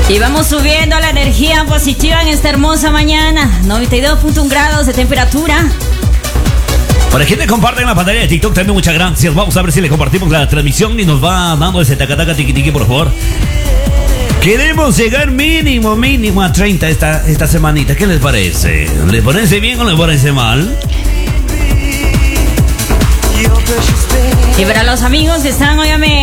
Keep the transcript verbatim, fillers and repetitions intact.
Y vamos subiendo la energía positiva en esta hermosa mañana. noventa y dos punto uno grados de temperatura. Para quienes comparten la pantalla de TikTok, también muchas gracias. Vamos a ver si le compartimos la transmisión y nos va dando ese tacataca tiqui tiqui, por favor. Queremos llegar mínimo, mínimo a treinta esta, esta semanita. ¿Qué les parece? ¿Les parece bien o les parece mal? Y para los amigos que están, obviamente